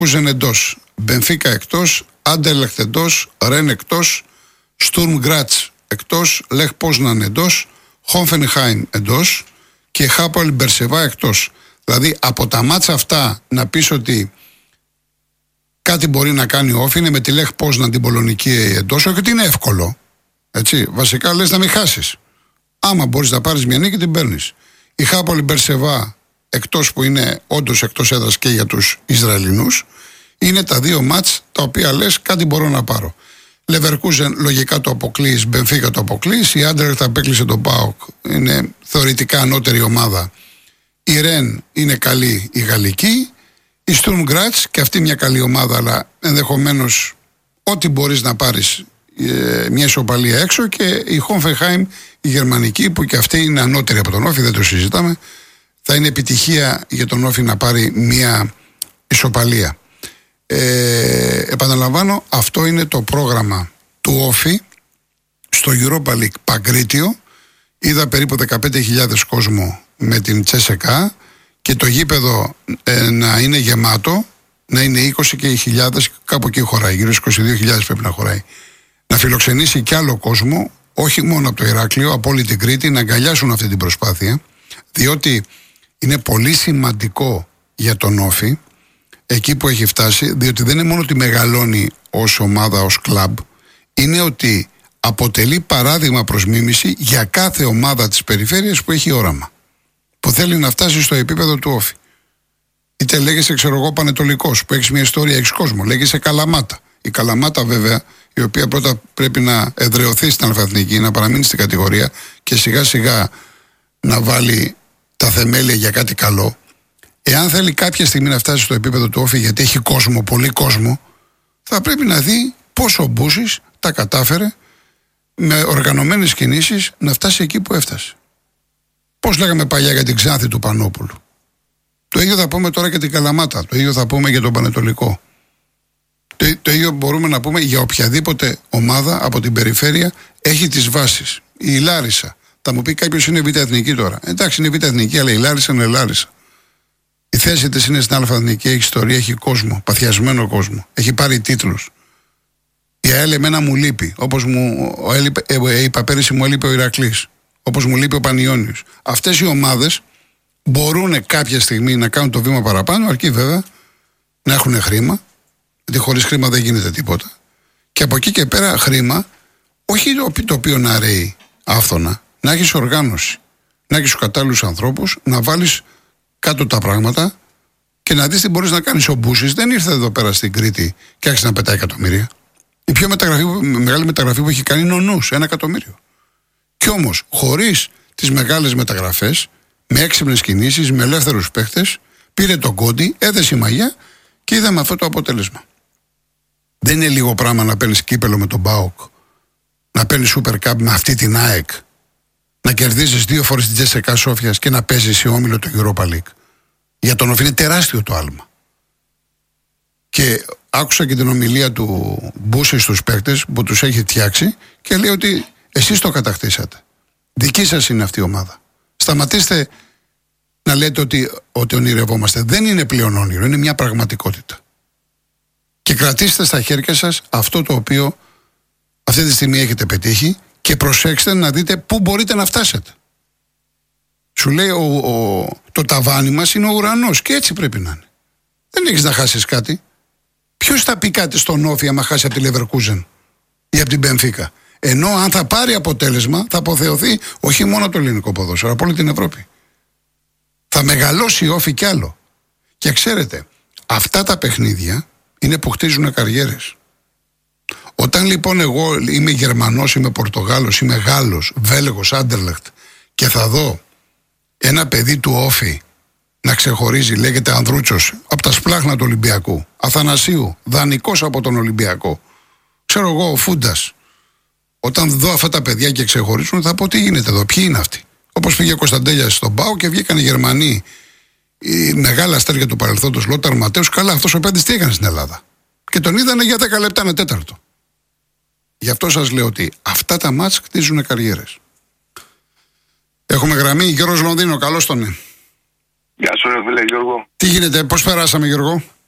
Λεβερκούζεν εντός, Μπενφίκα εκτός, Άντερλεχτ εντός, Ρεν εκτός, Στουρμ Γκράτς εκτός, Λεχ Πόσναν εντός, Χόφενχάιμ εντός και Χάπολ Μπερσεβά εκτός. Δηλαδή από τα μάτσα αυτά να πεις ότι κάτι μπορεί να κάνει ο Όφη είναι με τη Λεχ Πόσναν την πολωνική εντός, όχι ότι είναι εύκολο. Έτσι, βασικά λες να μην χάσεις. Άμα μπορείς να πάρεις μια νίκη την παίρνεις. Η Χάπολ Μπερσεβά εκτός που είναι όντως εκτός έδρας και για τους Ισραηλινούς, είναι τα δύο μάτς τα οποία λες κάτι μπορώ να πάρω. Λεβερκούζεν λογικά το αποκλείς, Μπενφίκα το αποκλείς, η Άντερλεχτ απέκλεισε τον ΠΑΟΚ, είναι θεωρητικά ανώτερη ομάδα. Η Ρεν είναι καλή η γαλλική, η Στουρμ Γκράτς και αυτή μια καλή ομάδα, αλλά ενδεχομένως ό,τι μπορείς να πάρεις μια ισοπαλία έξω, και η Χόφενχάιμ η γερμανική που και αυτή είναι ανώτερη από τον Όφη, δεν το συζητάμε. Θα είναι επιτυχία για τον Όφη να πάρει μια ισοπαλία. Επαναλαμβάνω, αυτό είναι το πρόγραμμα του Όφη στο Europa League Παγκρίτιο. Είδα περίπου 15.000 κόσμο με την Τσέσεκα και το γήπεδο να είναι γεμάτο, να είναι 20.000, κάπου εκεί χωράει, γύρω στις 22.000 πρέπει να χωράει. Να φιλοξενήσει κι άλλο κόσμο, όχι μόνο από το Ηράκλειο, από όλη την Κρήτη, να αγκαλιάσουν αυτή την προσπάθεια, διότι είναι πολύ σημαντικό για τον Όφη εκεί που έχει φτάσει, διότι δεν είναι μόνο ότι μεγαλώνει ως ομάδα, ως κλαμπ, είναι ότι αποτελεί παράδειγμα προς μίμηση για κάθε ομάδα της περιφέρειας που έχει όραμα, που θέλει να φτάσει στο επίπεδο του Όφη. Είτε λέγεσαι, ξέρω εγώ, Πανετολικός, που έχεις μια ιστορία, έχεις κόσμο, λέγεσαι Καλαμάτα. Η Καλαμάτα, βέβαια, η οποία πρώτα πρέπει να εδραιωθεί στην αλφαεθνική, να παραμείνει στην κατηγορία και σιγά σιγά να βάλει τα θεμέλια για κάτι καλό. Εάν θέλει κάποια στιγμή να φτάσει στο επίπεδο του Όφη, γιατί έχει κόσμο, πολύ κόσμο, θα πρέπει να δει πόσο ο Μπούσης τα κατάφερε με οργανωμένες κινήσεις να φτάσει εκεί που έφτασε. Πώς λέγαμε παλιά για την Ξάνθη του Πανόπουλου. Το ίδιο θα πούμε τώρα για την Καλαμάτα, το ίδιο θα πούμε για τον Πανετολικό. Το ίδιο μπορούμε να πούμε για οποιαδήποτε ομάδα από την περιφέρεια έχει τις βάσεις. Η Λάρισα. Θα μου πει κάποιος είναι β' εθνική τώρα. Εντάξει, είναι β' εθνική, αλλά η Λάρισα είναι Λάρισα. Η θέση της είναι στην αλφα-εθνική, έχει ιστορία, έχει κόσμο, παθιασμένο κόσμο. Έχει πάρει τίτλους. Η ΑΕΛ εμένα μου λείπει. Όπως είπα πέρυσι, μου έλειπε ο Ηρακλής. Όπως μου λείπει ο Πανιώνιος. Αυτές οι ομάδες μπορούν κάποια στιγμή να κάνουν το βήμα παραπάνω, αρκεί βέβαια να έχουν χρήμα. Γιατί χωρίς χρήμα δεν γίνεται τίποτα. Και από εκεί και πέρα χρήμα, όχι το οποίο να ρέει άφθονα, να έχεις οργάνωση, να έχεις κατάλληλους ανθρώπους, να βάλεις κάτω τα πράγματα και να δεις τι μπορείς να κάνεις. Ο Μπούσης δεν ήρθε εδώ πέρα στην Κρήτη και άρχισε να πετάει εκατομμύρια. Η πιο μεγάλη μεταγραφή που έχει κάνει είναι ο Νους, 1 εκατομμύριο. Κι όμως, χωρίς τις μεγάλες μεταγραφές, με έξυπνες κινήσεις, με ελεύθερους παίχτες, πήρε τον Κόντι, έδεσε η μαγιά και είδαμε αυτό το αποτέλεσμα. Δεν είναι λίγο πράγμα να παίρνεις κύπελο με τον ΠΑΟΚ, να παίρνεις Super Cup με αυτή την ΑΕΚ, να κερδίζεις 2 φορές την Τζέσσεκα Σόφιας και να παίζεις σε όμιλο το Europa League. Για τον Όφη είναι τεράστιο το άλμα. Και άκουσα και την ομιλία του Μπούση στους παίκτες που τους έχει φτιάξει και λέει ότι εσείς το κατακτήσατε. Δική σας είναι αυτή η ομάδα. Σταματήστε να λέτε ότι ονειρευόμαστε. Δεν είναι πλέον όνειρο, είναι μια πραγματικότητα. Και κρατήστε στα χέρια σας αυτό το οποίο αυτή τη στιγμή έχετε πετύχει και προσέξτε να δείτε πού μπορείτε να φτάσετε. Σου λέει το ταβάνι μας είναι ο ουρανός και έτσι πρέπει να είναι. Δεν έχεις να χάσεις κάτι. Ποιος θα πει κάτι στον Όφη άμα χάσει από τη Λεβερκούζεν ή από την Μπενφίκα? Ενώ αν θα πάρει αποτέλεσμα θα αποθεωθεί όχι μόνο το ελληνικό ποδόσφαιρο, από όλη την Ευρώπη. Θα μεγαλώσει η Όφη κι άλλο. Και ξέρετε, αυτά τα παιχνίδια είναι που χτίζουν καριέρες. Όταν λοιπόν εγώ είμαι Γερμανός, είμαι Πορτογάλος, είμαι Γάλλος, Βέλγος, Άντερλεχτ και θα δω ένα παιδί του Όφη να ξεχωρίζει, λέγεται Ανδρούτσος, από τα σπλάχνα του Ολυμπιακού, Αθανασίου, δανεικός από τον Ολυμπιακό, ξέρω εγώ, ο Φούντας. Όταν δω αυτά τα παιδιά και ξεχωρίζουν, θα πω τι γίνεται εδώ, ποιοι είναι αυτοί. Όπως πήγε ο Κωνσταντέλιας στον ΠΑΟ και βγήκαν οι Γερμανοί, η μεγάλα αστέρια του παρελθόντος, Λόταρ Ματέους. Καλά, αυτός ο παίκτης τι έκανε στην Ελλάδα? Και τον είδανε για 10 λεπτά, ένα τέταρτο. Γι' αυτό σας λέω ότι αυτά τα μάτς χτίζουν καριέρες. Έχουμε γραμμή, Γιώργος Λονδίνο, καλώς τον. Γεια σου ρε φίλε Γιώργο. Τι γίνεται, πώς περάσαμε Γιώργο?